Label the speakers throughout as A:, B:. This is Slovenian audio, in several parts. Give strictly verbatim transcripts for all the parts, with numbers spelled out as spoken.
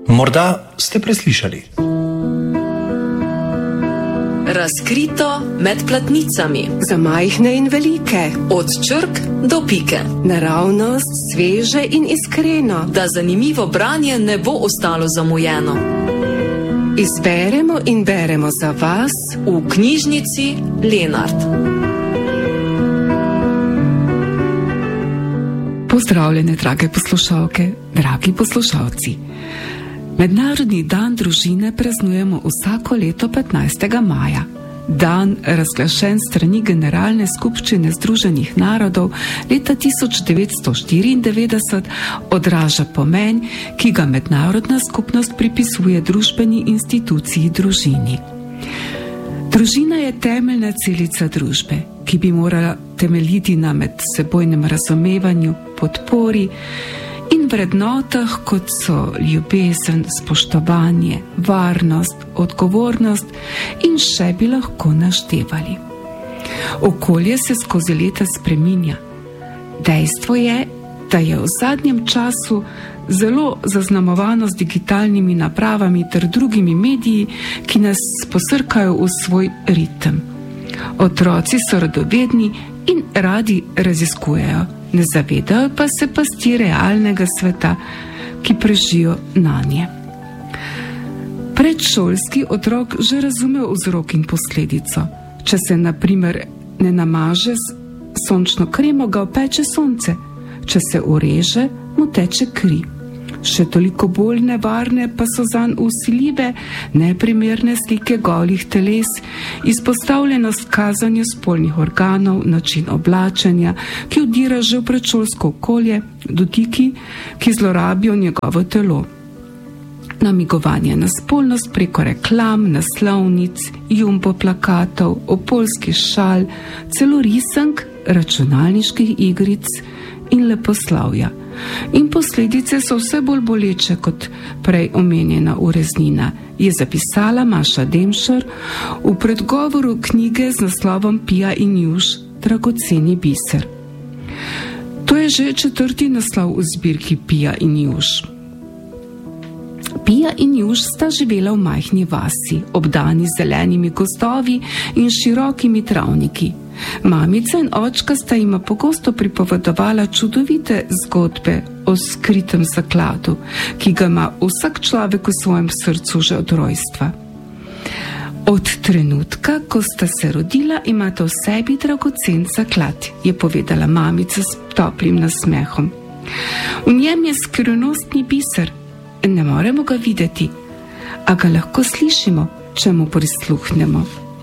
A: Morda ste preslišali.
B: Razkrito med platnicami.
C: Za majhne in velike.
B: Od črk do pike.
C: Naravnost, sveže in iskreno.
B: Da zanimivo branje ne bo ostalo zamujeno.
C: Izberemo in beremo za vas
B: v knjižnici Lenart.
D: Pozdravljene, drage poslušalke, dragi poslušalci. Mednarodni dan družine praznujemo vsako leto petnajstega maja. Dan, razglašen s strani Generalne skupščine Združenih narodov leta tisoč devetsto štiriindevetdeset, odraža pomen, ki ga mednarodna skupnost pripisuje družbeni instituciji družini. Družina je temeljna celica družbe, ki bi morala temeljiti na medsebojnem razumevanju, podpori in vrednotah, kot so ljubezen, spoštovanje, varnost, odgovornost in še bi lahko naštevali. Okolje se skozi leta spreminja. Dejstvo je, da je v zadnjem času zelo zaznamovano z digitalnimi napravami ter drugimi mediji, ki nas posrkajo v svoj ritem. Otroci so radovedni in radi raziskujejo, ne zavedajo pa se pasti realnega sveta, ki prežijo nanje. Predšolski otrok že razume vzrok in posledico. Če se na primer ne namaže s sončno kremo, ga opeče sonce. Če se ureže, mu teče kri. Še toliko bolj nevarne pa so zanj vsiljive, neprimerne slike golih teles, izpostavljenost kazanju spolnih organov, način oblačenja, ki vdira že v predšolsko okolje, dotiki, ki zlorabijo njegovo telo. Namigovanje na spolnost preko reklam, naslovnic, jumbo plakatov, okoljskih šal, celo risank, računalniških igric in leposlovja. In posledice so vse bolj boleče kot prej omenjena ureznina, je zapisala Maša Demšar v predgovoru knjige z naslovom Pija in Juž, dragoceni biser. To je že četrti naslov v zbirki Pija in Juž. Pija in Juž sta živela v majhni vasi, obdani z zelenimi gozdovi in širokimi travniki. Mamica in očka sta jima pogosto pripovedovala čudovite zgodbe o skritem zakladu, ki ga ima vsak človek v svojem srcu že od rojstva. Od trenutka, ko sta se rodila, imata v sebi dragocen zaklad, je povedala mamica s toplim nasmehom. V njem je skrivnostni biser, ne moremo ga videti, a ga lahko slišimo, če mu prisluhnemo.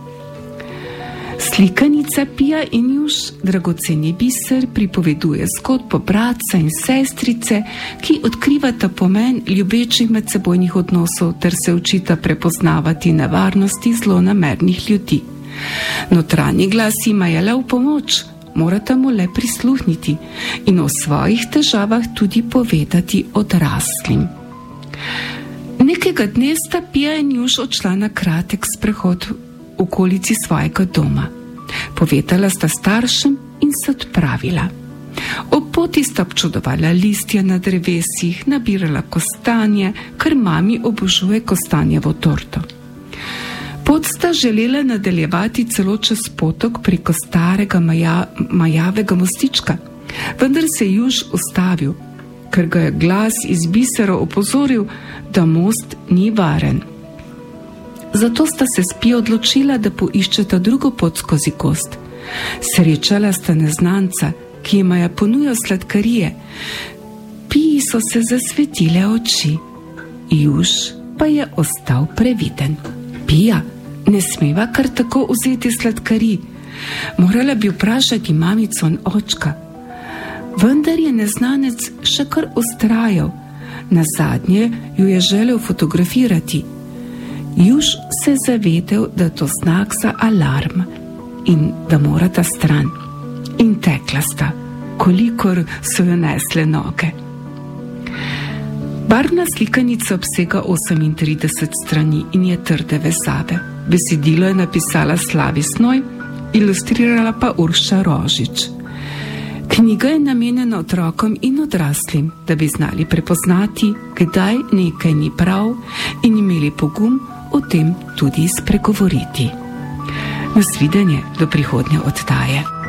D: Slikanica Pija in Juž, dragoceni biser, pripoveduje zgodbo bratca in sestrice, ki odkrivata pomen ljubečih medsebojnih odnosov ter se učita prepoznavati nevarnosti zlonamernih ljudi. Notranji glas jima je le v pomoč, morata mu le prisluhniti in o svojih težavah tudi povedati odraslim. Nekega dne sta Pija in Juž odšla na kratek sprehod v okolici svojega doma. Povedala sta staršem in se odpravila. Ob poti sta občudovala listja na drevesih, nabirala kostanje, ker mami obožuje kostanjevo torto. Pot sta želela nadaljevati celo čez potok preko starega maja, majavega mostička, vendar se je Juž ustavil, ker ga je glas iz bisera opozoril, da most ni varen. Zato sta se s Pijo odločila, da poiščeta drugo pot skozi gozd. Srečala sta neznanca, ki jima je ponujal sladkarije. Piji so se zasvetile oči, Juž pa je ostal previden. Pija, ne smeva kar tako vzeti sladkarij. Morala bi vprašati mamico in očka. Vendar je neznanec še kar vztrajal. Nazadnje ju je želel fotografirati. Juž se je zavedel, da je to znak za alarm in da morata stran. In tekla sta, kolikor so jo nesle noge. Barvna slikanica obsega osemintrideset strani in je trde vezave. Besedilo je napisala Slavi Snoj, ilustrirala pa Urša Rožič. Knjiga je namenjena otrokom in odraslim, da bi znali prepoznati, kdaj nekaj ni prav in imeli pogum o tem tudi spregovoriti. Nasvidenje do prihodnje oddaje.